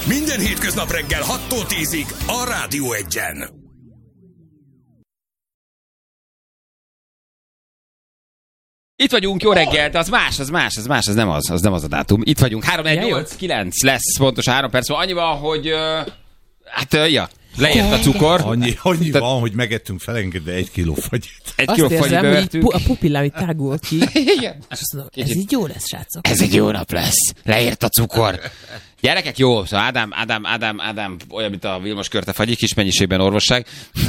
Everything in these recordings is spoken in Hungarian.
Minden hétköznap reggel 6-tól 10-ig a Rádió 1-en. Itt vagyunk, jó reggelt, az nem az a dátum. Itt vagyunk, 3-1-8-9 lesz pontosan 3 perc. Annyi van, hogy leért a cukor. Annyi van, hogy megettünk felengedve 1 kiló fagyit. Azt érzem, hogy a pupillám itt tágul ki. Igen. És azt mondom, ez így jó lesz, srácok. Ez egy jó nap lesz. Leért a cukor. Gyerekek, jó, szóval Ádám olyan, mint a Vilmos Körte fagyi, kis mennyiségben orvosság.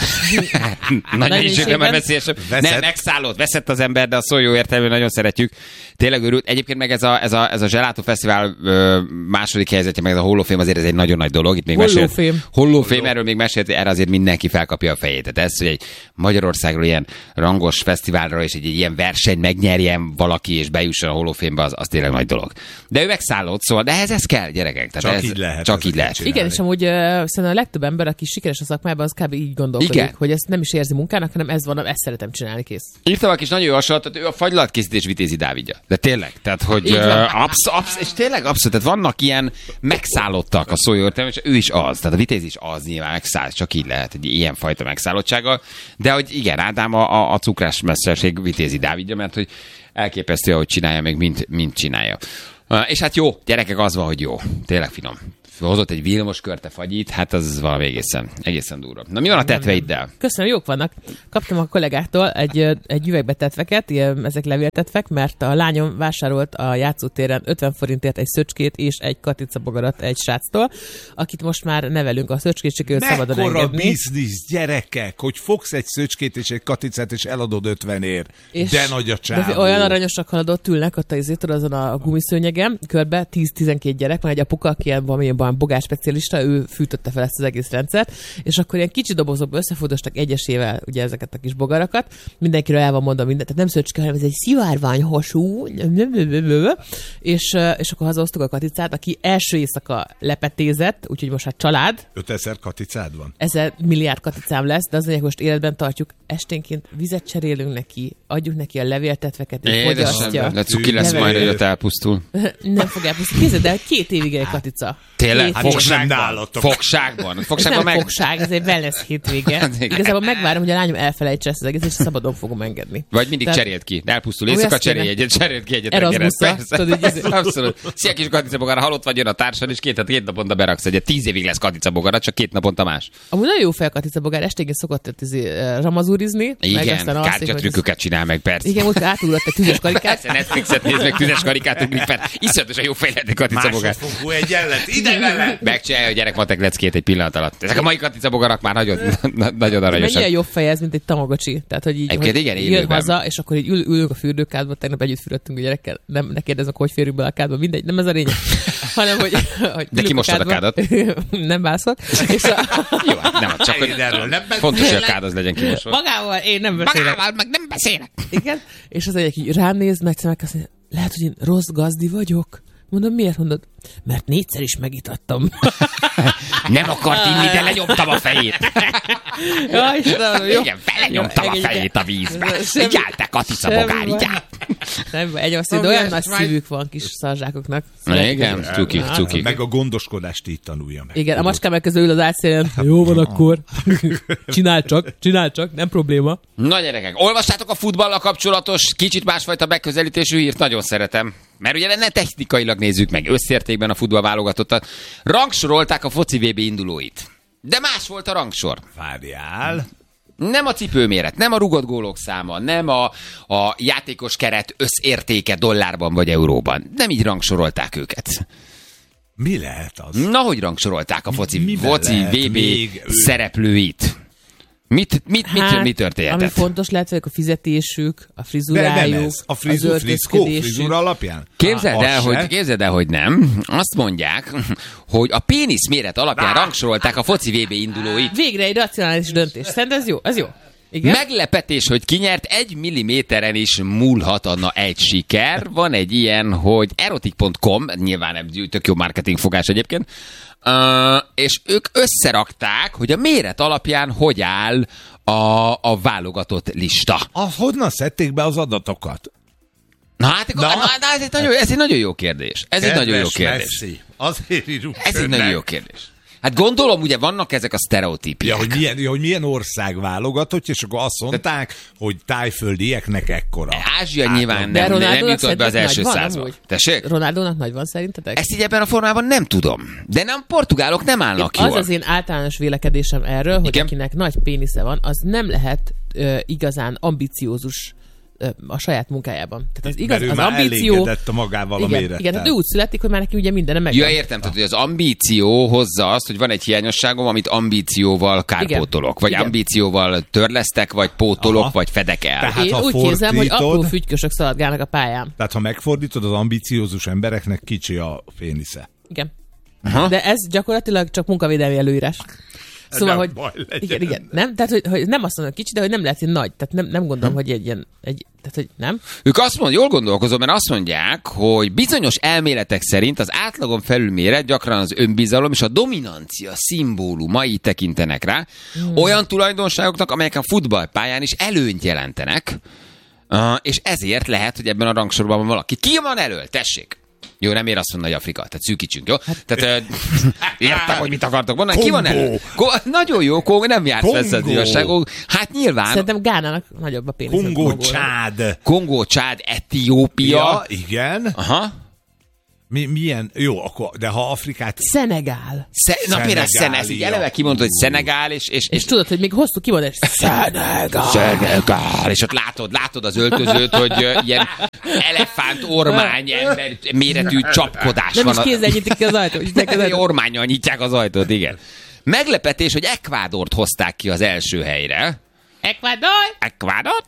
Nagy mennyiségben már veszélyesebb. Nem, megszállott, veszett az ember, de a szó jó értelműen nagyon szeretjük. Tényleg örült. Egyébként meg ez a Gelato Fesztivál második helyzetje, meg ez a Hollófém azért ez egy nagyon nagy dolog. Itt még Hollófém, erről még mesélt, erre azért mindenki felkapja a fejét. Tehát ez, hogy egy Magyarországról ilyen rangos fesztiválra és egy ilyen verseny megnyerjen valaki és bejusson a Hollófémbe, az tényleg nagy dolog. De ő megszállott, szóval, de ez kell, gyerekek. Tehát csak így lehet. Igen, és amúgy szerintem a legtöbb ember, aki sikeres a szakmában, az kb. Így gondolkodik, igen, hogy ezt nem is érzi munkának, hanem ez van, ezt szeretem csinálni, kész. Írtam is nagyon jó hasonlat, ő a fagylatkészítés Vitézi Dávidja. De tényleg, tehát hogy és tényleg abszolút, tehát vannak ilyen megszállottak a szó jó értelműen, és ő is az, tehát a Vitéz is az nyilván megszáll, csak így lehet, egy ilyen fajta megszállottsággal. De hogy igen, Ádám a cukrás mesterség Vitézi Dávidja, mert hogy elképesztő, ahogy csinálja, meg mint csinálja. És hát jó, gyerekek, az van, hogy jó. Tényleg finom. Hozott egy Vilmos Körte fagyit, hát az valami egészen durva. Na mi van a tetveiddel? Köszönöm, jók vannak. Kaptam a kollégától egy üvegbe tetveket, ezek levéltetvek, mert a lányom vásárolt a játszótéren 50 forintért egy szöcskét és egy katicabogarat egy sráctól, akit most már nevelünk, a szöcskét sikerült szabadon engedni. Mekkora biznisz, gyerekek, hogy fogsz egy szöcskét és egy katicát és eladod 50-ért. De nagy a csávó. De olyan aranyosak haladott ülnek ott azon a gumiszőnyegen, körbe 10-12 gyerek, van egy apuka, aki ilyen bogás specialista, ő fűtötte fel ezt az egész rendszert, és akkor ilyen kicsi dobozokba összefordostak egyesével ugye ezeket a kis bogarakat, mindenkiről el van mondva mindent, tehát nem szöcske, hanem ez egy szivárványhasú, és akkor hazahoztuk a katicát, aki első éjszaka lepetézett, úgyhogy most hát család. 5000 katicád van? 1000 milliárd katicám lesz, de azért most életben tartjuk, esténként vizet cserélünk neki, adjuk neki a levéltetveket, és fogyasztja. De cuki lesz majd, hogy ott elpusztul. Nem fog elpusztulni. Kézzel, de 2 évig egy katica. Tényleg? Fogságban, ez nem fogság, ez egy wellness hétvége. Igazából megvárom, hogy a lányom elfelejtse ezt az egész, és szabadon fogom engedni. Vagy mindig cserélt ki. Elpusztul éjszaka, cserélt ki egyet. Erasmusra. Abszolút. Szia kis katicabogara, halott vagy jön a társad, és 2 naponta beraksz egyet. 10 évig lesz katicabogara, csak 2 naponta más. Amúgy nagyon jó fej a katicabogár, esténként szokott ramazúrizni. Igen, kártyatrükköket csinál meg, persze. Igen, most átugrott egy tüzes karikát. Netflixet néz meg, tüzes karikát ugrik fel. Iszonyatosan jó fejlett katicabogár. Másodfokú egyenlet, ide vele! Megcsinálja a gyerekmatek leckét egy pillanat alatt. Ezek a mai katicabogarak már nagyon aranyosak. Mennyire jobb fej ez, mint egy tamagocsi. Tehát, hogy így jön haza, és akkor így ülünk a fürdőkádba, tegnap együtt fürödtünk a gyerekkel. Ne kérdezzük, hogy férjük be a kádba, mindegy, nem ez a lényeg. Hanem, hogy de kimostad a kádat? Nem bászok. Jó, nem, csak hogy fontos, hogy a kád az legyen kimosva. Magával én nem beszélek. Magával meg nem beszélek. Igen, és az egyik így rám néz, nagy szemek, azt mondja, lehet, hogy én rossz gazdi vagyok. Mondom, miért mondod? Mert 4-szer is megitattam. Nem akart inni, de lenyomtam a fejét. Ja, Istenem, jó. Igen, belenyomtam a fejét a vízbe. Igyál, te katicabogár, igyál. Nem, de olyan nagy szívük van kis szarzsákoknak. Igen, cuki. Meg a gondoskodást így tanulja meg. Igen, a macskám meg közül ül az átszélen. Jó van akkor. Csinálj csak, nem probléma. Na gyerekek, olvastátok a futballal kapcsolatos, kicsit másfajta megközelítésű hírt? Nagyon szeretem. Mert ugye ne technikailag nézzük meg, összértékben a futballválogatottat. Rangsorolták a foci VB indulóit. De más volt a rangsor. Várjál. Nem a cipőméret, nem a rugott gólok száma, nem a játékos keret összértéke dollárban vagy euróban. Nem így rangsorolták őket. Mi lehet az? Na, hogy rangsorolták a foci VB szereplőit? Mi történhetett? Ami fontos lehet, hogy a fizetésük, a frizurájuk, a frizura alapján? Képzeld el, hogy nem. Azt mondják, hogy a pénisz méret alapján rangsorolták a foci VB indulóit. Végre egy racionális döntés. Szerintem ez jó. Igen? Meglepetés, hogy kinyert, 1 milliméteren is múlhat egy siker. Van egy ilyen, hogy erotic.com, nyilván tök jó marketingfogás egyébként, és ők összerakták, hogy a méret alapján hogy áll a válogatott lista. Honnan szedték be az adatokat? Ez egy nagyon jó kérdés. Ez egy nagyon jó kérdés. Messi. Azért írunk Ez egy nagyon jó kérdés. Hát gondolom, ugye vannak ezek a sztereotípiák. Hogy milyen ország válogatott, és akkor azt mondták, hogy tájföldieknek ekkora. Ázsia nyilván nem jutott be az első százba. Tessék? Ronaldónak nagy van szerintetek? Ezt így ebben a formában nem tudom. De nem, portugálok nem állnak jól. Az az én általános vélekedésem erről, hogy akinek nagy pénisze van, az nem lehet igazán ambiciózus a saját munkájában. Tehát az igaz, az ambíció elégedett a magával a mérettel. Igen, tehát ő úgy születik, hogy már neki ugye mindenem megvan. Ja, értem, tehát hogy az ambíció hozza azt, hogy van egy hiányosságom, amit ambícióval kárpótolok, vagy ambícióval törlesztek, vagy pótolok, vagy fedek el. Tehát, én úgy képzelem, hogy apró fügykösök szaladgálnak a pályán. Tehát ha megfordítod, az ambiciózus embereknek kicsi a pénisze. Igen. Aha. De ez gyakorlatilag csak munkavédelmi előírás. Szóval, hogy igen, nem? Tehát, hogy nem azt mondom kicsi, de hogy nem lehet nagy. Tehát nem gondolom, hogy egy ilyen, tehát, hogy nem. Ők azt mondják, jól gondolkozom, mert azt mondják, hogy bizonyos elméletek szerint az átlagon felülméret gyakran az önbizalom és a dominancia szimbólumai tekintenek rá. Olyan tulajdonságoknak, amelyek a futballpályán is előnyt jelentenek, és ezért lehet, hogy ebben a rangsorban van valaki. Ki van elől? Tessék! Jó, nem ér azt mondani, hogy Afrika, tehát szűkítsünk, jó? Tehát értem, hogy mit akartok mondani. Ki van elő? Nagyon jó, Kongó, nem járt messze az igazságok. Hát nyilván. Szerintem Gánának nagyobb a pénisz. Kongó, Csád, Etiópia. Ja, igen. Aha. Milyen? Jó, akkor, de ha Afrikát... Szenegál. Szenegál, így eleve kimondod, hogy Szenegál, és tudod, hogy még hoztuk kimondani, Szenegál, és ott látod az öltözőt, hogy ilyen elefánt ormány ember méretű csapkodás nem van. Nem is kézzel nyitik ki az ajtót. Ormánnyal nyitják az ajtót, igen. Meglepetés, hogy Ekvádort hozták ki az első helyre. Ecuador.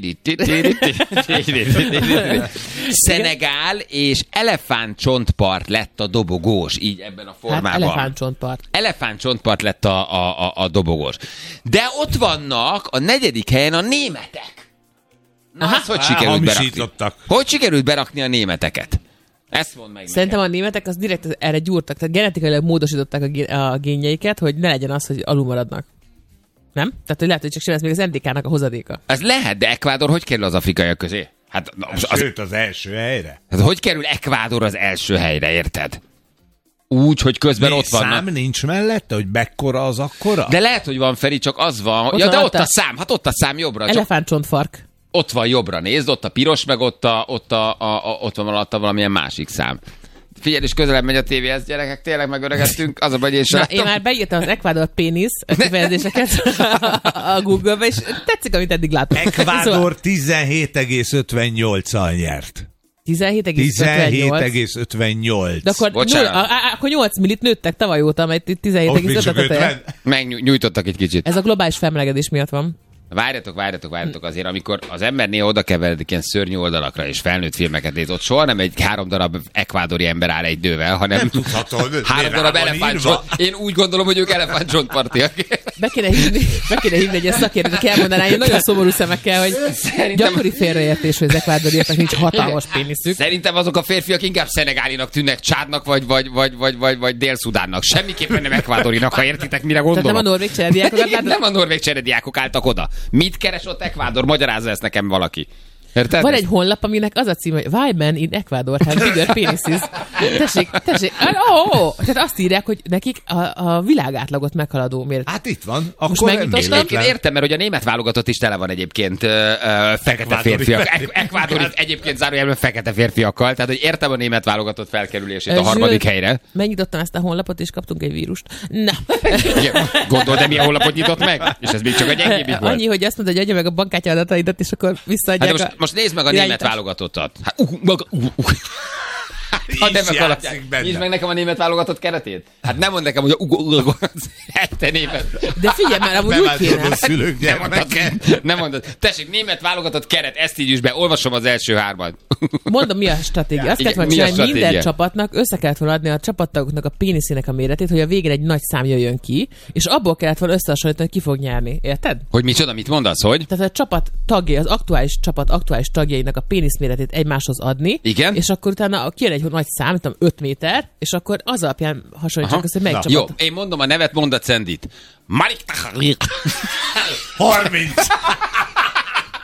Szenegál és elefántcsontpart lett a dobogós, így ebben a formában. Hát Elefántcsontpart lett a dobogós. De ott vannak a 4. helyen a németek. Na, azt hogy sikerült berakni? Hogy sikerült berakni a németeket? Ezt mondd meg. Szerintem a németek az direkt erre gyúrtak, tehát genetikailag módosították a génjeiket, hogy ne legyen az, hogy alul maradnak. Nem? Tehát, hogy lehet, hogy csak ez még az NDK-nak a hozadéka. Ez lehet, de Ekvádor hogy kerül az afrikaiak közé? Hát, sőt, az első helyre. Hát hogy kerül Ekvádor az első helyre, érted? Úgy, hogy közben ott van. Szám nincs mellette, hogy mekkora az akkora? De lehet, hogy van, Feri, csak az van. Ott de ott a szám, hát ott a szám jobbra. Elefántcsontfark. Ott van jobbra, nézd, ott a piros, meg ott van alatta valamilyen másik szám. Figyelj, és közelebb megy a tévéhez, gyerekek, tényleg megöregedtünk, az a baj, és én már beírtam az Ekvádor pénisz kifejezéseket a Google-be, és tetszik, amit eddig látom. Ekvádor 17,58-al nyert. 17,58. De akkor 8 millit nőttek tavaly óta, amely 17,5. Megnyújtottak egy kicsit. Ez a globális felmelegedés miatt van. Várjatok azért, amikor az ember néha oda keveredik ilyen szörnyű oldalakra, és felnőtt filmeket néz, ott soha nem egy 3 darab ekvádori ember áll egy dővel, hanem 3 darab elefántcsont. Én úgy gondolom, hogy ők elefántcsontpartiak. Be kéne hívni egy szakértőt, aki elmondaná, hogy nagyon szomorú szemekkel, hogy gyakori félreértés, hogy az ekvádoriaknak nincs hatalmas péniszük. Szerintem azok a férfiak inkább szenegálinak tűnnek, Csádnak vagy Dél-Szudánnak. Semmiképpen nem ekvádorinak, ha értitek, mire gondolok. Tehát nem a norvég cserediákok. Nem a norvég cserediákok álltak oda. Mit keres ott Ekvádor? Magyarázza ezt nekem valaki. Érted? Van egy honlap, aminek az a cím, hogy Why men in Ecuador have bigger penises. Tessék. Tehát azt írják, hogy nekik a világátlagot meghaladó méret. Hát itt van. Akkor értem, mert hogy a német válogatott is tele van egyébként fekete férfiak. Ekvádor egyébként zárójelben fekete férfiakkal. Tehát, hogy értem a német válogatott felkerülését a 3. helyre. Megnyitottam ezt a honlapot, és kaptunk egy vírust. Na. Gondolod, de milyen honlapot nyitott meg? És ez még csak a gyengébbik volt. Annyi, hogy azt mondta, hogy adja meg a bankkártya adataidat, és akkor visszaadják most nézd meg a német válogatottat. Hát, Nézd meg nekem a német válogatott keretét. Hát nem mond nekem, hogy te német. De figyelj már, amúgy úgy kéne. Nem mondod. Tessék, német válogatott keret, ezt így is be. Olvasom az első 3-at. Mondom, mi a stratégia. Azt kellett volna csinálni, minden csapatnak össze kellett volna adni a csapattagoknak a péniszének a méretét, hogy a végén egy nagy szám jöjjön ki, és abból kellett volna összehasonlítani, hogy ki fog nyerni. Érted? Hogy micsoda, mit mondasz, hogy? Tehát a csapat tagjai, az aktuális csapat aktuális tagjainak a pénisz méretét egymáshoz adni. Igen? És akkor utána kijön egy nagy szám, 5 méter, és akkor az alapján hasonlítsák azt, hogy melyik csapat. Jó, én mondom a nevet, mondd a Cendit. Malik 30.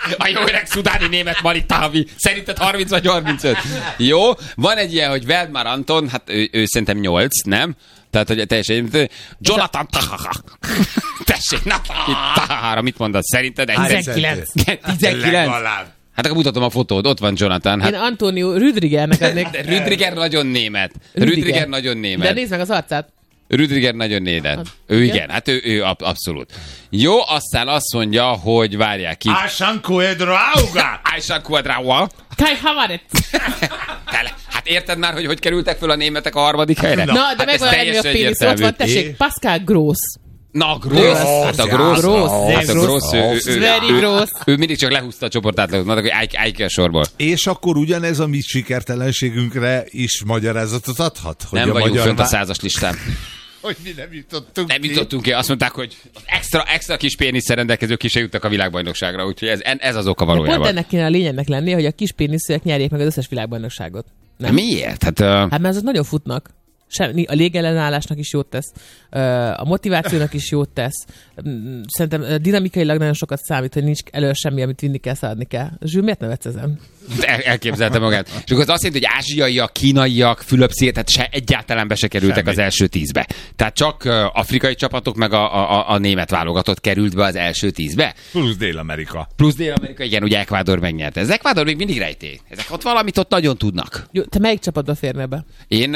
A jó öreg szudáni német Malik Tahavi. Szerinted 30 vagy 35? Jó, van egy ilyen, hogy Veldmar Anton, hát ő szerintem 8, nem? Tehát, hogy teljesen... Jonathan Tahaha. Tessék, Tahaha, mit mondasz? Szerinted? 19. 19? Hát akkor mutatom a fotót, ott van Jonathan. Hát... Én Antonio Rüdigernek adnék. Rüdiger nagyon német. Rüdiger nagyon német. De nézd meg az arcát. Rüdiger nagyon német. Ő igen, hát ő abszolút. Jó, aztán azt mondja, hogy várják ki. Ásan Cuedrauga! Ásan Cuedrauga! Kai Havertz! Hát érted már, hogy kerültek föl a németek a harmadik helyre? Na, de hát meg van a pénisz, ott van, tessék, Pascal Gross. Na, Gross. Hát a Gross. Very Gross. Ő mindig csak lehúzta a csoportátlagot, mondták, hogy állj ki a sorból. És akkor ugyanez a mi sikertelenségünkre is magyarázatot adhat? Hogy nem vagyunk fönt a 100-as listán. Hogy mi nem jutottunk Nem jutottunk ki. Azt mondták, hogy extra kis pénisszel rendelkezők ki se jutottak a világbajnokságra, úgyhogy ez az oka valójában. Pont ennek kéne a lényegnek lenni, hogy a kis péniszűek nyerjék meg az összes világbajnokságot. Nem? Miért? Hát mert azok nagyon futnak. A légellenállásnak is jót tesz, a motivációnak is jót tesz. Szerintem dinamikailag nagyon sokat számít, hogy nincs elő semmi, amit vinni kell, szaladni kell. Zsül, miért nevetsz ezen? Elképzelte magát. És akkor az azt jelenti, hogy ázsiaiak, kínaiak, Fülöp-sziget, tehát egyáltalán be se kerültek az első 10-be. Tehát csak afrikai csapatok, meg a német válogatott került be az első 10-be. Plusz Dél-Amerika. Igen, ugye Ecuador megnyerte. Ez Ecuador még mindig rejtély. Ezek ott valamit ott nagyon tudnak. Jó, te melyik csapatba férne be? Én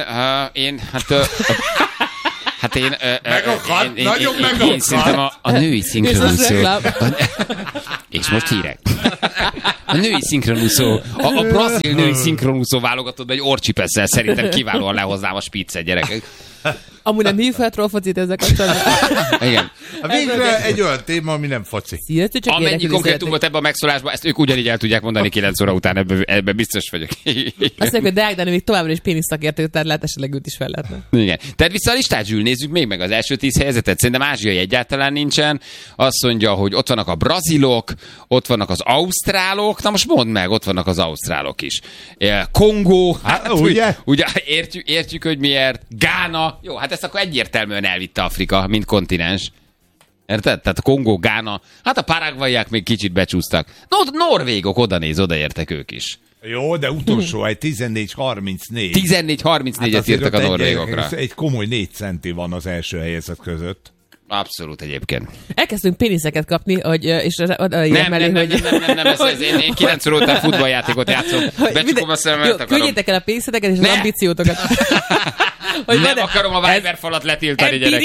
szerintem a női szinkronúszó. És most hírek. A női szinkronúszó, a brazil női szinkronúszó válogatott egy orcsipesszel szerintem kiválóan lehoznám a spiccet, gyerekek. Amúgy nem hív fel trollfocit ezek kapcsolatban. Igen. Végre egy olyan téma, ami nem foci. Amennyi konkrétum volt ebben a megszólásban, ezt ők ugyanígy el tudják mondani 9 óra után, ebben biztos vagyok. Azt mondjuk, hogy Deák Dani még továbbra is pénisz szakértő, tehát lehet esetleg őt is fel lehetne. Igen. Tehát vissza a listát, Zsül, nézzük még meg az első 10 helyezetet. Szerintem ázsiai egyáltalán nincsen. Azt mondja, hogy ott vannak a brazilok, ott vannak az ausztrálok. Na most mondd meg, ott vannak az ausztrálok is. Kongó, hát ugye értjük, hogy miért. Gána. Jó, hát ezt akkor egyértelműen elvitte Afrika, mint kontinens. Érted? Tehát a Kongó, Gána, hát a paraguayák még kicsit becsúsztak. Norvégok, odaértek ők is. Jó, de utolsó egy 14-34. 14-34-et írtak a norvégokra. Egy komoly 4 centi van az első helyezett között. Abszolút egyébként. Elkezdtünk péniszeket kapni, és nem, én 9 óra után futballjátékot játszom. Becsukom a szememet, akarom. Küldjétek el a pénzетeket és az ambíciótokat. Nem akarom a Viber falat letiltani, gyerekek.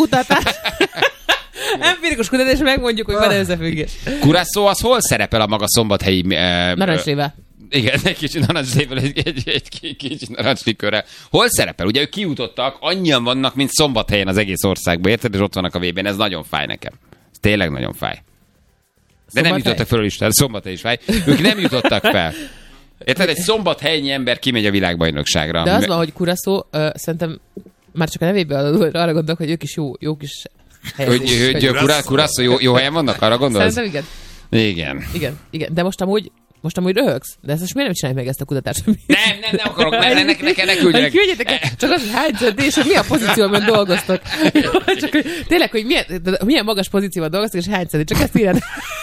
Empirikus kutatás, megmondjuk, hogy van összefüggés. Curaçao az hol szerepel a maga szombathelyi... Narancslével. Igen, egy kicsit narancslével, egy kicsit narancslikőre. Hol szerepel? Ugye ők kijutottak, annyian vannak, mint Szombathelyen az egész országban, érted? És ott vannak a VB-n, ez nagyon fáj nekem. Ez tényleg nagyon fáj. De nem jutottak föl is, Szombathely is fáj. Ők nem jutottak fel. Érted? Egy szombathelyi ember kimegy a világbajnokságra. De az van, hogy Curaçao, szerintem már csak a nevében arra gondolok, hogy ők is jó kis helyezés. Hogy Curaçao jó helyen vannak? Arra gondolsz? Szerintem igen. Igen. De most amúgy röhögsz? De ezt most miért nem csináljuk meg ezt a kutatást? Nem akarok, ne küldjenek. Küldjetek, csak az, hogy hány centi, és hogy milyen pozícióban dolgoztok. Csak, hogy tényleg, hogy milyen magas pozícióban dolgoztok, és hány centi, csak ezt írjad.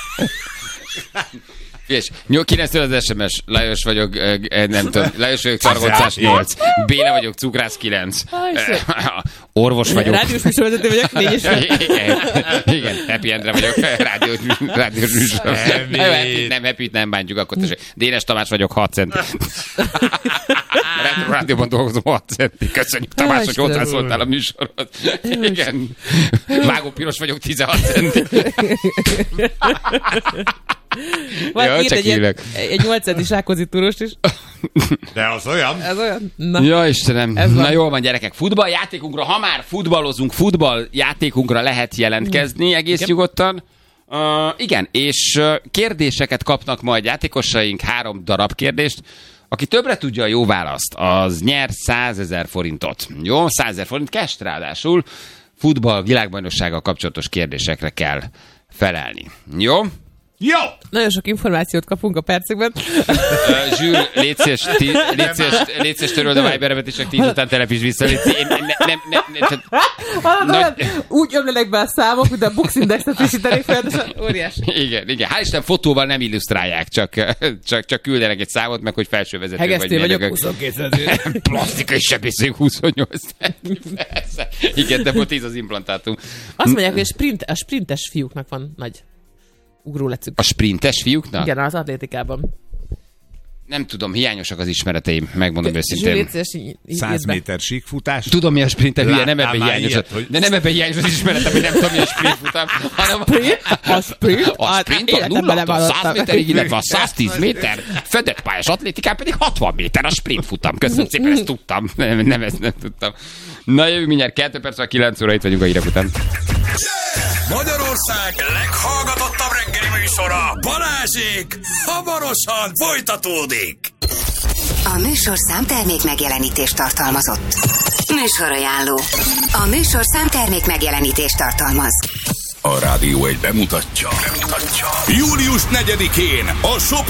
És 9-től az SMS, Lajos vagyok, nem tudom, Lajos vagyok, Szargoncás 8, Béla vagyok, Cukrász 9, orvos vagyok. Rádiós műsorvezető vagyok, 4 Igen, Happy Endre vagyok, rádiós műsor. Nem, Happy-t nem bántjuk, akkor tessék. Dénes Tamás vagyok, 6 centi. Rádióban dolgozom 6 centi. Köszönjük, Tamás, hogy hozzászóltál a műsorhoz. Igen. Vágó Piros vagyok, 16 centi. Vagy írt egy 8 centis Rákóczi Túrost is. De az olyan. Ez olyan. Na. Ja, Istenem. Na jól van, gyerekek. Futballjátékunkra, ha már futballozunk, futballjátékunkra lehet jelentkezni egész nyugodtan. Igen, és kérdéseket kapnak majd játékosaink, 3 darab kérdést. Aki többre tudja a jó választ, az nyer 100 000 forintot. Jó, 100 000 forint cash, ráadásul futball világbajnoksággal kapcsolatos kérdésekre kell felelni. Jó? Jó! Nagyon sok információt kapunk a percekben. Zsül, légy szíves, töröld a Viberemet, és csak 10 után telepíts vissza. Úgy ömlenek be a számok, mint a Boxindexet frissítenék fel, óriási. Igen. Hál' Isten fotóval nem illusztrálják, csak küldenek egy számot, meg hogy felsővezető vagy. Hegesztő vagyok, 22. Plastikai sebészünk 28. Persze. Igen, de 10 az implantátum. Azt mondják, hogy a sprintes fiúknak van nagy ugrólecük. A sprintes fiúknak? Igen, az atlétikában. Nem tudom, hiányosak az ismereteim, megmondom őszintén. 100 méter síkfutás. Tudom, mi a sprinter, hülye, nem ebben hiányos. De nem ebben hiányos az ismeretem, hogy nem tudom, mi a sprintfutam, hanem a sprint a 0-tól 100 méterig, illetve a 110 méter, fedett pályás atlétikán pedig 60 méter a sprintfutam. Köszönöm szépen, ezt tudtam. Nem, ezt nem tudtam. Na, jövünk mindjárt 2 perc, 9 óra, itt vagyunk a hírek után. Magyarország leghallgatottabb reggeli műsora, Balázsék, hamarosan folytatódik. A műsorszám termék megjelenítést tartalmazott. Műsorajánló. A műsorszám termék megjelenítést tartalmaz. A Rádió 1 bemutatja. Július 4-én a Shop